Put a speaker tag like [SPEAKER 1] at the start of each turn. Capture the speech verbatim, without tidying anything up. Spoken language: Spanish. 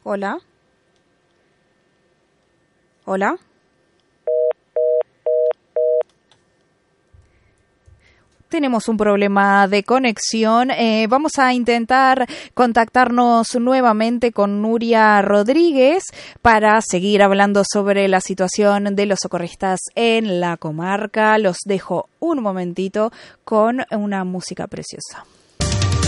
[SPEAKER 1] Hola. Hola. Tenemos un problema de conexión. Eh, vamos a intentar contactarnos nuevamente con Nuria Rodríguez para seguir hablando sobre la situación de los socorristas en la comarca. Los dejo un momentito con una música preciosa.